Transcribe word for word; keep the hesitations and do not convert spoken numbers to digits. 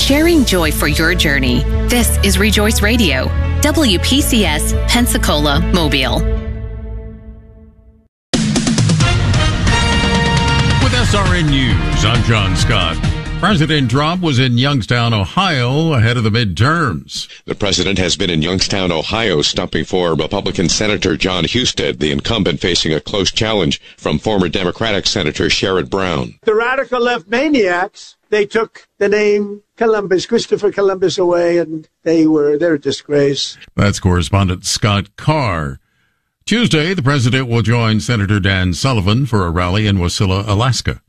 sharing joy for your journey. This is Rejoice Radio, W P C S, Pensacola, Mobile. With S R N News, I'm John Scott. President Trump was in Youngstown, Ohio, ahead of the midterms. The president has been in Youngstown, Ohio, stumping for Republican Senator John Husted, the incumbent facing a close challenge from former Democratic Senator Sherrod Brown. The radical left maniacs, they took the name Columbus, Christopher Columbus away, and they were, they're a disgrace. That's correspondent Scott Carr. Tuesday, the president will join Senator Dan Sullivan for a rally in Wasilla, Alaska.